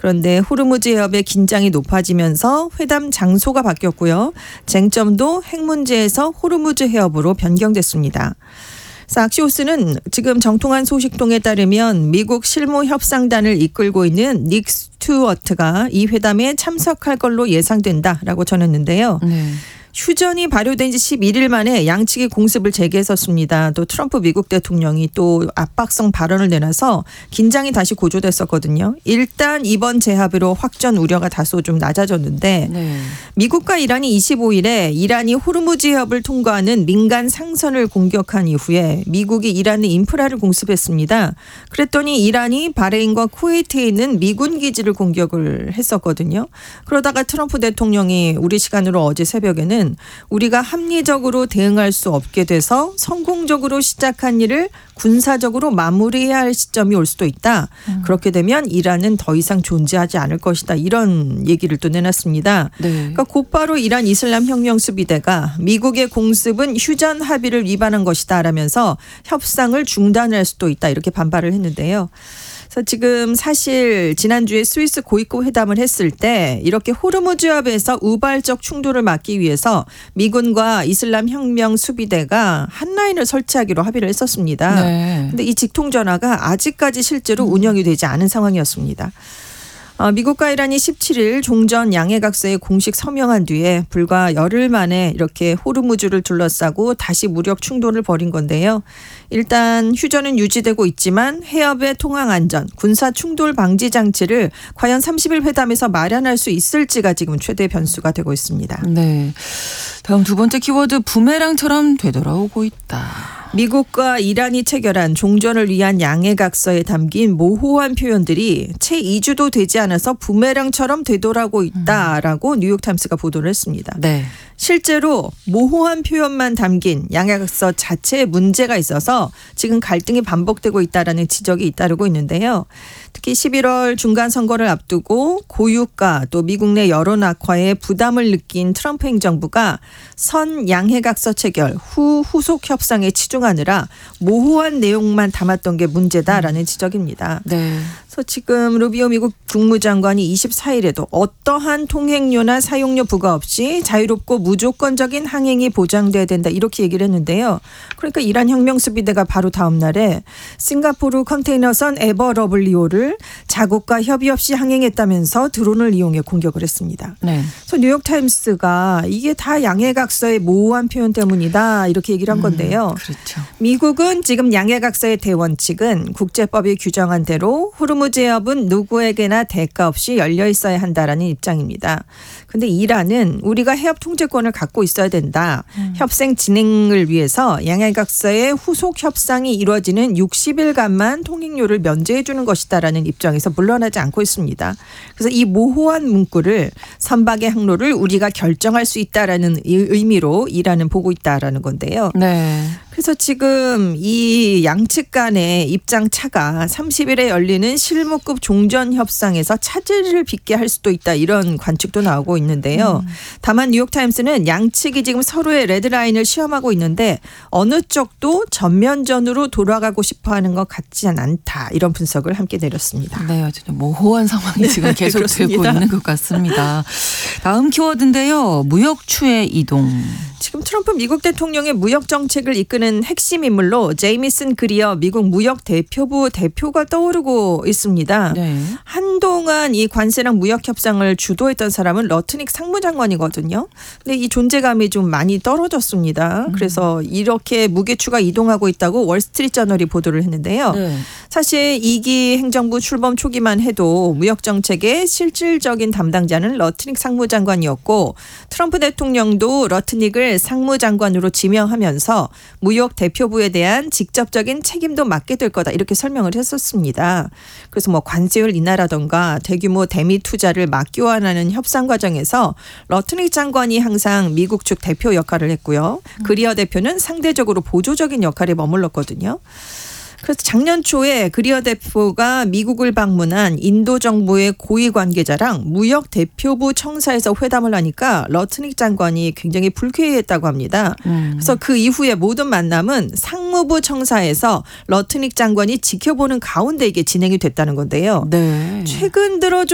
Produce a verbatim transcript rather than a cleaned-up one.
그런데 호르무즈 해협의 긴장이 높아지면서 회담 장소가 바뀌었고요. 쟁점도 핵 문제에서 호르무즈 해협으로 변경됐습니다. 악시오스는 지금 정통한 소식통에 따르면 미국 실무협상단을 이끌고 있는 닉 스튜어트가 이 회담에 참석할 걸로 예상된다라고 전했는데요. 네. 휴전이 발효된 지 십일 일 만에 양측이 공습을 재개했었습니다. 또 트럼프 미국 대통령이 또 압박성 발언을 내놔서 긴장이 다시 고조됐었거든요. 일단 이번 재합의로 확전 우려가 다소 좀 낮아졌는데 네. 미국과 이란이 이십오 일에 이란이 호르무즈 해협을 통과하는 민간 상선을 공격한 이후에 미국이 이란의 인프라를 공습했습니다. 그랬더니 이란이 바레인과 쿠웨이트에 있는 미군 기지를 공격을 했었거든요. 그러다가 트럼프 대통령이 우리 시간으로 어제 새벽에는 우리가 합리적으로 대응할 수 없게 돼서 성공적으로 시작한 일을 군사적으로 마무리해야 할 시점이 올 수도 있다. 음. 그렇게 되면 이란은 더 이상 존재하지 않을 것이다. 이런 얘기를 또 내놨습니다. 네. 그러니까 곧바로 이란 이슬람 혁명 수비대가 미국의 공습은 휴전 합의를 위반한 것이다 라면서 협상을 중단할 수도 있다. 이렇게 반발을 했는데요. 그래서 지금 사실 지난주에 스위스 고위급 회담을 했을 때 이렇게 호르무즈 해협에서 우발적 충돌을 막기 위해서 미군과 이슬람 혁명 수비대가 한 라인을 설치하기로 합의를 했었습니다. 그런데 네. 이 직통 전화가 아직까지 실제로 운영이 되지 않은 상황이었습니다. 어, 미국과 이란이 십칠 일 종전 양해각서에 공식 서명한 뒤에 불과 열흘 만에 이렇게 호르무즈를 둘러싸고 다시 무력 충돌을 벌인 건데요. 일단 휴전은 유지되고 있지만 해협의 통항 안전, 군사 충돌 방지 장치를 과연 삼십 일 회담에서 마련할 수 있을지가 지금 최대 변수가 되고 있습니다. 네. 다음 두 번째 키워드 부메랑처럼 되돌아오고 있다. 미국과 이란이 체결한 종전을 위한 양해각서에 담긴 모호한 표현들이 채 이 주도 되지 않아서 부메랑처럼 되돌아오고 있다라고 음. 뉴욕타임스가 보도를 했습니다. 네. 실제로 모호한 표현만 담긴 양해각서 자체에 문제가 있어서 지금 갈등이 반복되고 있다라는 지적이 잇따르고 있는데요. 특히 십일월 중간선거를 앞두고 고유가 또 미국 내 여론 악화에 부담을 느낀 트럼프 행정부가 선 양해각서 체결 후 후속 협상에 치중하느라 모호한 내용만 담았던 게 문제다라는 지적입니다. 네. 그래서 지금 루비오 미국 국무장관이 이십사 일에도 어떠한 통행료나 사용료 부과 없이 자유롭고 무조건적인 항행이 보장돼야 된다 이렇게 얘기를 했는데요. 그러니까 이란 혁명수비대가 바로 다음 날에 싱가포르 컨테이너선 에버러블리오를 자국과 협의 없이 항행했다면서 드론을 이용해 공격을 했습니다. 네. 그래서 뉴욕타임스가 이게 다 양해각서의 모호한 표현 때문이다 이렇게 얘기를 한 건데요. 음, 그렇죠. 미국은 지금 양해각서의 대원칙은 국제법이 규정한 대로 호르무즈 해협은 누구에게나 대가 없이 열려 있어야 한다라는 입장입니다. 그런데 이란은 우리가 해협 통제권을 갖고 있어야 된다. 음. 협상 진행을 위해서 양해각서의 후속 협상이 이루어지는 육십 일간만 통행료를 면제해 주는 것이다라는 입장에서 물러나지 않고 있습니다. 그래서 이 모호한 문구를 선박의 항로를 우리가 결정할 수 있다라는 의미로 이란은 보고 있다라는 건데요. 네. 그래서 지금 이 양측 간의 입장 차가 삼십 일에 열리는 실무급 종전 협상에서 차질을 빚게 할 수도 있다 이런 관측도 나오고 있는데요. 음. 다만 뉴욕타임스는 양측이 지금 서로의 레드라인을 시험하고 있는데 어느 쪽도 전면전으로 돌아가고 싶어하는 것 같지는 않다 이런 분석을 함께 내렸습니다. 네, 어쨌든 모호한 상황이 네, 지금 계속되고 있는 것 같습니다. 다음 키워드인데요. 무역추의 이동. 지금 트럼프 미국 대통령의 무역 정책을 이끄는 핵심 인물로 제이미슨 그리어 미국 무역 대표부 대표가 떠오르고 있습니다. 네. 한동안 이 관세랑 무역 협상을 주도했던 사람은 러트닉 상무장관이거든요. 근데 이 존재감이 좀 많이 떨어졌습니다. 음. 그래서 이렇게 무게추가 이동하고 있다고 월스트리트저널이 보도를 했는데요. 네. 사실 이 기 행정부 출범 초기만 해도 무역 정책의 실질적인 담당자는 러트닉 상무장관이었고 트럼프 대통령도 러트닉을 상무장관으로 지명하면서 무역 대표부에 대한 직접적인 책임도 맡게 될 거다 이렇게 설명을 했었습니다. 그래서 뭐 관세율 인하라던가 대규모 대미 투자를 맞교환하는 협상 과정에서 러트닉 장관이 항상 미국 측 대표 역할을 했고요. 그리어 대표는 상대적으로 보조적인 역할에 머물렀거든요. 그래서 작년 초에 그리어 대표가 미국을 방문한 인도 정부의 고위 관계자랑 무역 대표부 청사에서 회담을 하니까 러트닉 장관이 굉장히 불쾌했다고 합니다. 음. 그래서 그 이후에 모든 만남은 상무부 청사에서 러트닉 장관이 지켜보는 가운데 이게 진행이 됐다는 건데요. 네. 최근 들어 좀